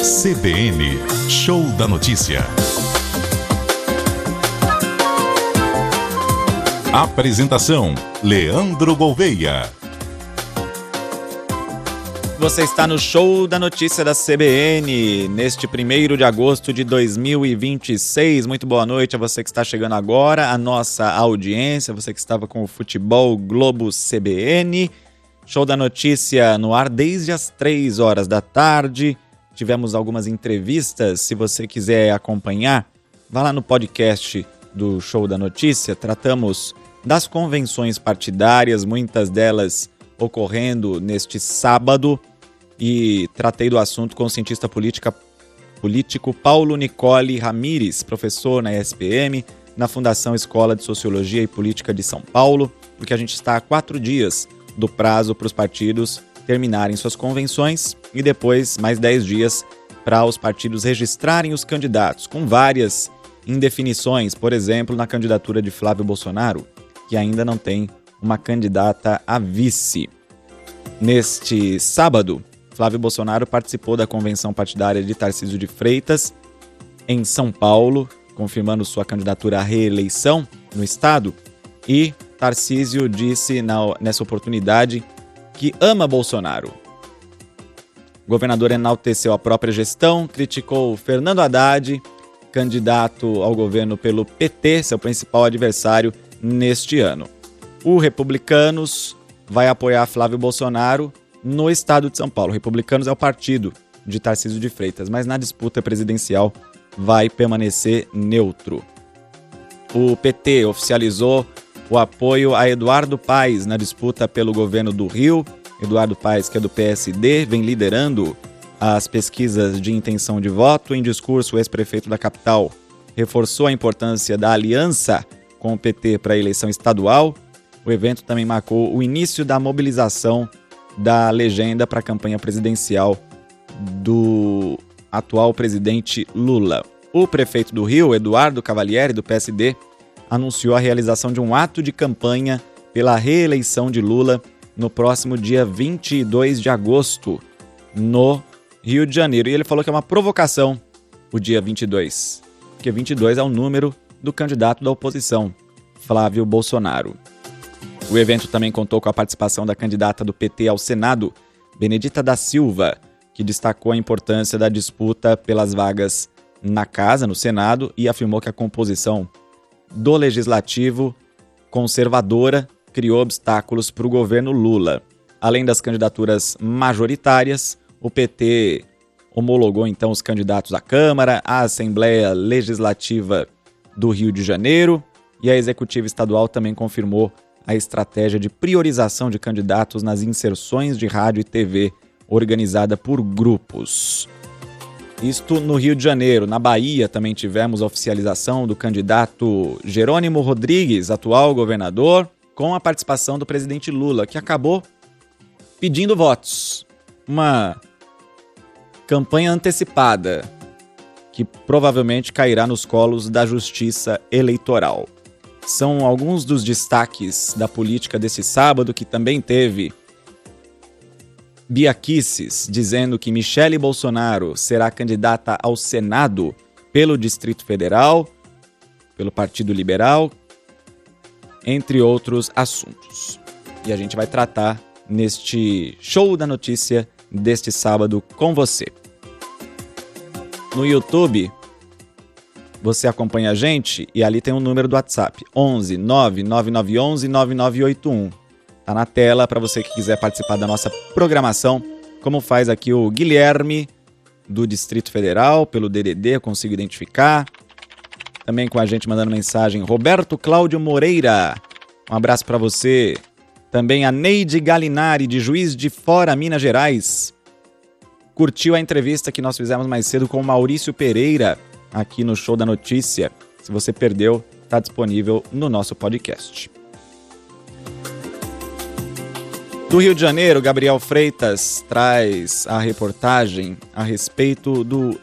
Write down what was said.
CBN, Show da Notícia. Apresentação, Leandro Gouveia. Você está no Show da Notícia da CBN, neste 1º de agosto de 2026. Muito boa noite a você que está chegando agora, a nossa audiência, você que estava com o Futebol Globo CBN. Show da Notícia no ar desde as 3 horas da tarde. Tivemos algumas entrevistas, se você quiser acompanhar, vá lá no podcast do Show da Notícia. Tratamos das convenções partidárias, muitas delas ocorrendo neste sábado, e tratei do assunto com o cientista político Paulo Nicole Ramires, professor na ESPM, na Fundação Escola de Sociologia e Política de São Paulo, porque a gente está a 4 dias do prazo para os partidos terminarem suas convenções e depois mais 10 dias para os partidos registrarem os candidatos, com várias indefinições, por exemplo, na candidatura de Flávio Bolsonaro, que ainda não tem uma candidata a vice. Neste sábado, Flávio Bolsonaro participou da convenção partidária de Tarcísio de Freitas em São Paulo, confirmando sua candidatura à reeleição no estado, e Tarcísio disse nessa oportunidade que ama Bolsonaro. O governador enalteceu a própria gestão, criticou Fernando Haddad, candidato ao governo pelo PT, seu principal adversário neste ano. O Republicanos vai apoiar Flávio Bolsonaro no estado de São Paulo. Republicanos é o partido de Tarcísio de Freitas, mas na disputa presidencial vai permanecer neutro. O PT oficializou o apoio a Eduardo Paes na disputa pelo governo do Rio. Eduardo Paes, que é do PSD, vem liderando as pesquisas de intenção de voto. Em discurso, o ex-prefeito da capital reforçou a importância da aliança com o PT para a eleição estadual. O evento também marcou o início da mobilização da legenda para a campanha presidencial do atual presidente Lula. O prefeito do Rio, Eduardo Cavalieri, do PSD, anunciou a realização de um ato de campanha pela reeleição de Lula no próximo dia 22 de agosto, no Rio de Janeiro. E ele falou que é uma provocação o dia 22, porque 22 é o número do candidato da oposição, Flávio Bolsonaro. O evento também contou com a participação da candidata do PT ao Senado, Benedita da Silva, que destacou a importância da disputa pelas vagas na casa, no Senado, e afirmou que a composição do Legislativo conservadora criou obstáculos para o governo Lula. Além das candidaturas majoritárias, o PT homologou então os candidatos à Câmara, à Assembleia Legislativa do Rio de Janeiro, e a Executiva Estadual também confirmou a estratégia de priorização de candidatos nas inserções de rádio e TV organizada por grupos. Isto no Rio de Janeiro. Na Bahia também tivemos a oficialização do candidato Jerônimo Rodrigues, atual governador, com a participação do presidente Lula, que acabou pedindo votos. Uma campanha antecipada que provavelmente cairá nos colos da Justiça Eleitoral. São alguns dos destaques da política desse sábado, que também teve Bia Kicis dizendo que Michele Bolsonaro será candidata ao Senado pelo Distrito Federal, pelo Partido Liberal, entre outros assuntos. E a gente vai tratar neste Show da Notícia deste sábado com você. No YouTube, você acompanha a gente e ali tem um número do WhatsApp, 11 99911 9981. Tá na tela para você que quiser participar da nossa programação, como faz aqui o Guilherme, do Distrito Federal, pelo DDD, eu consigo identificar. Também com a gente mandando mensagem, Roberto Cláudio Moreira, um abraço para você. Também a Neide Galinari, de Juiz de Fora, Minas Gerais. Curtiu a entrevista que nós fizemos mais cedo com o Maurício Pereira, aqui no Show da Notícia. Se você perdeu, está disponível no nosso podcast. Do Rio de Janeiro, Gabriel Freitas traz a reportagem a respeito do